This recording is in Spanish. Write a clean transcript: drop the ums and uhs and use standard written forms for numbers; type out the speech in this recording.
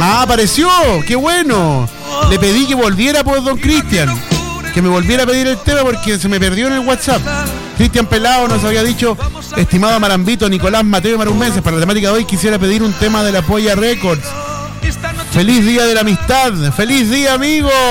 Ah, apareció, qué bueno. Le pedí que volviera por don Cristian, que me volviera a pedir el tema porque se me perdió en el WhatsApp. Cristian Pelado nos había dicho: estimado Marambito, Nicolás Mateo Marus Meses, para la temática de hoy quisiera pedir un tema de la Polla Records. Feliz día de la amistad, feliz día, amigo.